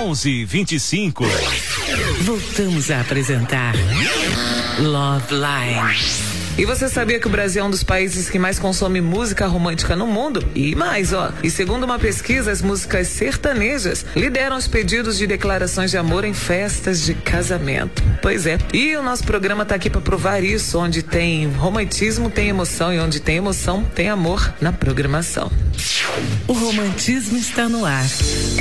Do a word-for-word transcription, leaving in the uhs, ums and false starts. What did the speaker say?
onze, vinte e cinco. Voltamos a apresentar Love Line. E você sabia que o Brasil é um dos países que mais consome música romântica no mundo? E mais, ó. E segundo uma pesquisa, as músicas sertanejas lideram os pedidos de declarações de amor em festas de casamento. Pois é. E o nosso programa tá aqui para provar isso. Onde tem romantismo, tem emoção. E onde tem emoção, tem amor na programação. O romantismo está no ar.